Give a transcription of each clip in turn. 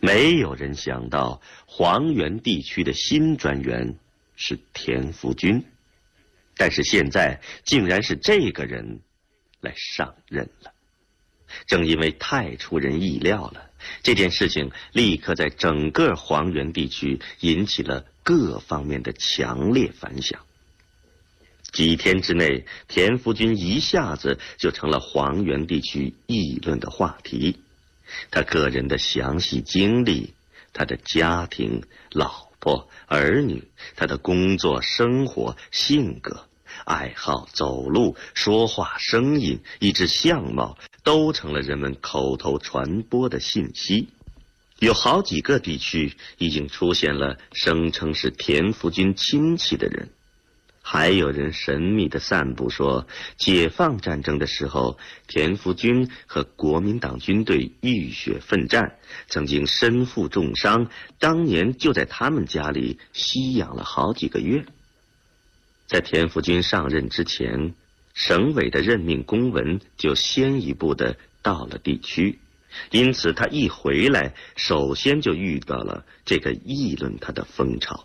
没有人想到黄原地区的新专员是田福军，但是现在竟然是这个人来上任了。正因为太出人意料了，这件事情立刻在整个黄原地区引起了各方面的强烈反响。几天之内，田福军一下子就成了黄原地区议论的话题。他个人的详细经历，他的家庭、老婆、儿女，他的工作、生活、性格、爱好、走路、说话声音，以至相貌，都成了人们口头传播的信息。有好几个地区已经出现了声称是田福军亲戚的人，还有人神秘地散布说，解放战争的时候，田福军和国民党军队浴血奋战，曾经身负重伤，当年就在他们家里吸养了好几个月。在田福军上任之前，省委的任命公文就先一步的到了地区，因此他一回来，首先就遇到了这个议论他的风潮。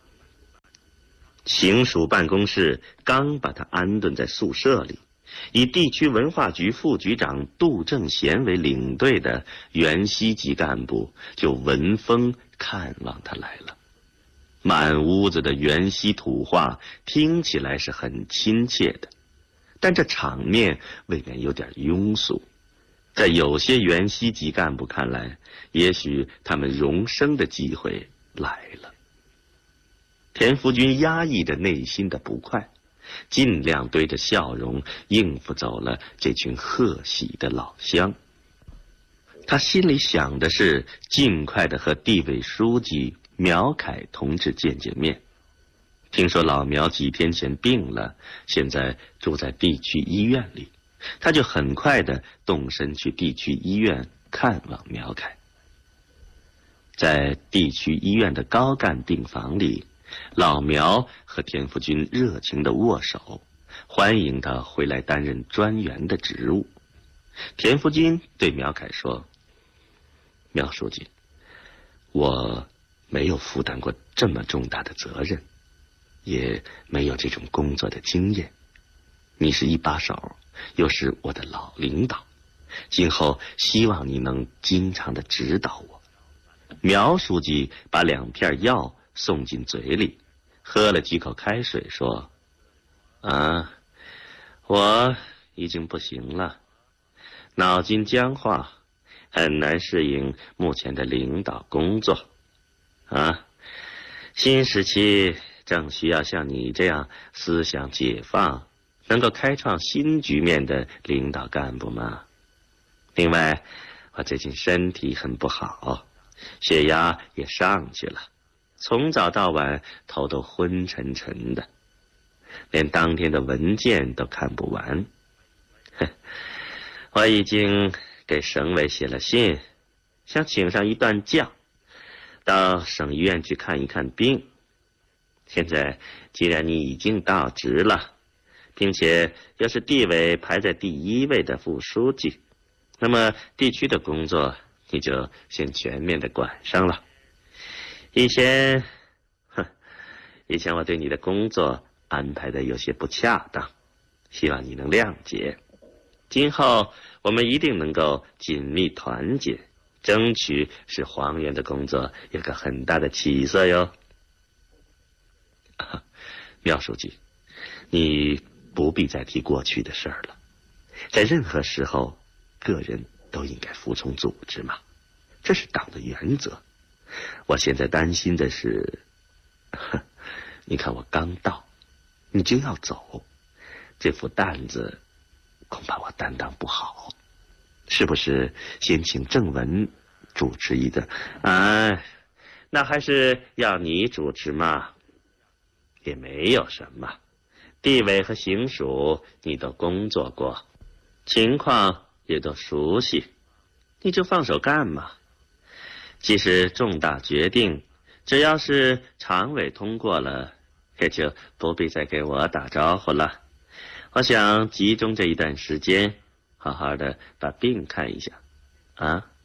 行署办公室刚把他安顿在宿舍里，以地区文化局副局长杜正贤为领队的原西级干部就闻风看望他来了。满屋子的原西土话听起来是很亲切的，但这场面未免有点庸俗。在有些原西级干部看来，也许他们荣升的机会来了。田福军压抑着内心的不快，尽量堆着笑容应付走了这群贺喜的老乡。他心里想的是尽快的和地委书记苗凯同志见面。听说老苗几天前病了，现在住在地区医院里，他就很快的动身去地区医院看望苗凯。在地区医院的高干病房里，老苗和田福军热情地握手，欢迎他回来担任专员的职务。田福军对苗凯说：“苗书记，我没有负担过这么重大的责任，也没有这种工作的经验。你是一把手，又是我的老领导，今后希望你能经常地指导我。”苗书记把2片药送进嘴里，喝了几口开水，说：“我已经不行了，脑筋僵化，很难适应目前的领导工作。新时期正需要像你这样思想解放，能够开创新局面的领导干部嘛。另外，我最近身体很不好，血压也上去了，从早到晚头都昏沉沉的，连当天的文件都看不完。我已经给省委写了信，想请上一段假，到省医院去看一看病。现在既然你已经到职了，并且又是地委排在第1位的副书记，那么地区的工作你就先全面的管上了。以前我对你的工作安排的有些不恰当，希望你能谅解。今后我们一定能够紧密团结，争取使黄原的工作有个很大的起色哟。苗书记，你不必再提过去的事儿了。在任何时候，个人都应该服从组织嘛，这是党的原则。我现在担心的是，你看我刚到，你就要走，这副担子恐怕我担当不好，是不是先请郑文主持一个？那还是要你主持嘛。也没有什么，地委和行署你都工作过，情况也都熟悉，你就放手干嘛。即使重大决定，只要是常委通过了，也就不必再给我打招呼了。我想集中这一段时间，好好的把病看一下，